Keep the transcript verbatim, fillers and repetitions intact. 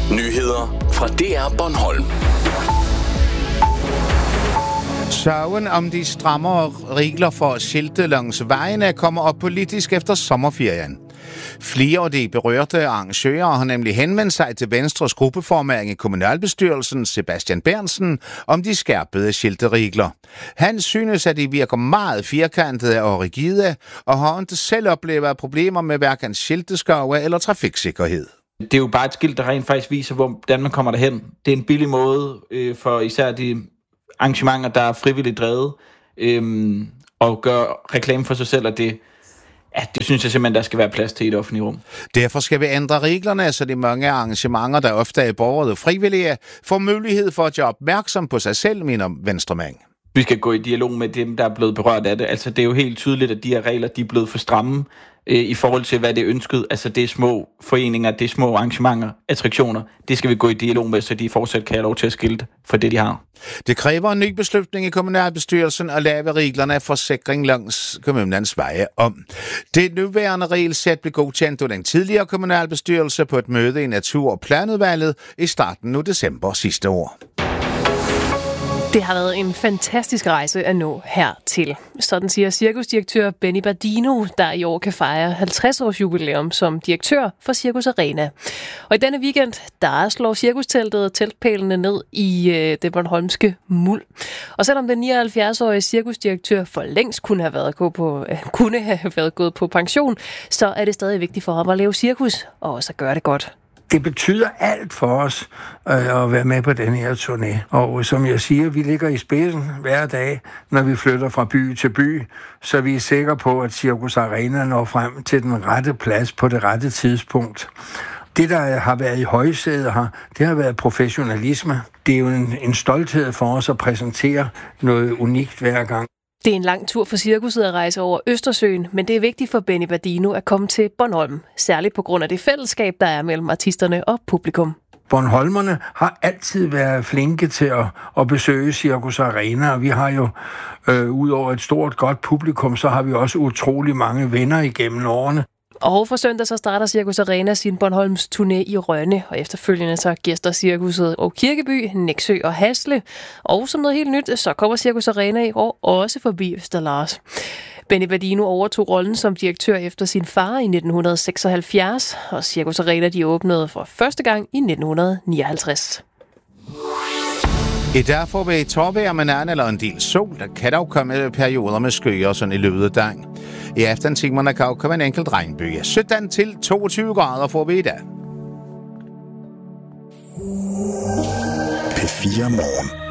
Nyheder fra D R Bornholm. Sørgen om de strammere regler for skilte langs vejene kommer op politisk efter sommerferien. Flere af de berørte arrangører har nemlig henvendt sig til Venstres gruppeformand i kommunalbestyrelsen, Sebastian Bernsen, om de skærpede skilteregler. Han synes, at de virker meget firkantede og rigide, og har ikke selv oplevet problemer med hverken skilteskove eller trafiksikkerhed. Det er jo bare et skilt, der rent faktisk viser, hvordan man kommer derhen. Det er en billig måde øh, for især de arrangementer, der er frivilligt drevet, øh, og gør reklame for sig selv, og det Ja, det synes jeg simpelthen, der skal være plads til i et offentligt rum. Derfor skal vi ændre reglerne, så de mange arrangementer, der ofte er borgere og frivillige, får mulighed for at gøre opmærksom på sig selv, mener Venstremand. Vi skal gå i dialog med dem, der er blevet berørt af det. Altså, det er jo helt tydeligt, at de her regler, de er blevet for stramme øh, i forhold til, hvad det er ønsket. Altså, det er små foreninger, det er små arrangementer, attraktioner. Det skal vi gå i dialog med, så de fortsat kan have lov til at skilte for det, de har. Det kræver en ny beslutning i kommunalbestyrelsen at lave reglerne af forsikring langs kommunens veje om. Det nuværende regelsæt blev godkendt af den tidligere kommunalbestyrelse på et møde i Natur- og Planudvalget i starten af december sidste år. Det har været en fantastisk rejse at nå hertil. Sådan siger cirkusdirektør Benny Bardino, der i år kan fejre halvtreds års jubilæum som direktør for Cirkus Arena. Og i denne weekend, der slår cirkusteltet og teltpælene ned i øh, det bornholmske muld. Og selvom den nioghalvfjerds-årige cirkusdirektør for længst kunne have været, gå på, øh, kunne have været gået på pension, så er det stadig vigtigt for ham at lave cirkus og også at gøre det godt. Det betyder alt for os øh, at være med på den her turné. Og som jeg siger, vi ligger i spidsen hver dag, når vi flytter fra by til by, så vi er sikre på, at Cirkus Arena når frem til den rette plads på det rette tidspunkt. Det, der har været i højsædet her, det har været professionalisme. Det er jo en, en stolthed for os at præsentere noget unikt hver gang. Det er en lang tur for cirkuset at rejse over Østersøen, men det er vigtigt for Benny Bardino at komme til Bornholm, særligt på grund af det fællesskab, der er mellem artisterne og publikum. Bornholmerne har altid været flinke til at, at besøge Cirkus Arena, og vi har jo, øh, ud over et stort, godt publikum, så har vi også utrolig mange venner igennem årene. Og for søndag så starter Cirkus Arena sin Bornholms turné i Rønne, og efterfølgende så gæster cirkuset og Kirkeby, Nexø og Hasle. Og som noget helt nyt, så kommer Cirkus Arena i år også forbi Østerlars. Benny Bardino overtog rollen som direktør efter sin far i nitten seksoghalvfjerds, og Cirkus Arena de åbnede for første gang i nitten nioghalvtreds. I dag får vi tårvejr med nærmere eller en del sol. Der kan dog komme perioder med skyer sådan i løbet af dagen. I aftentimerne kan komme en enkelt regnbyge. sytten til toogtyve grader får vi i dag. P fire Morgen.